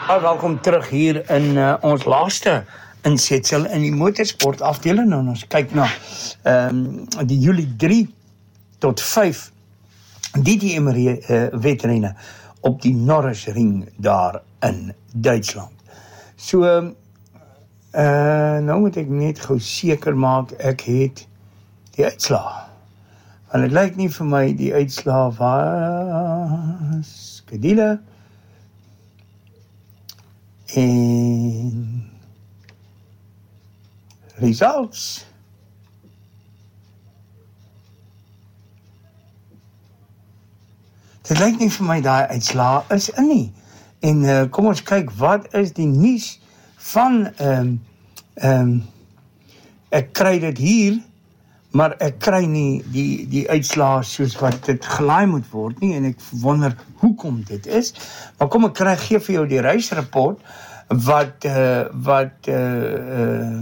Welkom terug hier in ons laaste insetsel in die motorsport afdeling. En ons kyk na die Julie 3 tot 5 DTM wedrenne op die Norrisring daar in Duitsland. So, nou moet ek net gou seker maak ek het die uitslae. Want het lyk nie vir my die uitslae was Kedile en results. Dit lyk nie vir my daai uitslae is in nie. En kom ons kyk, wat is die nuus van ek kry dit hier, maar ek kry nie die uitslae soos wat dit gelaai moet word nie, en ek wonder hoekom dit is. Maar kom ek gee vir jou die reisrapport wat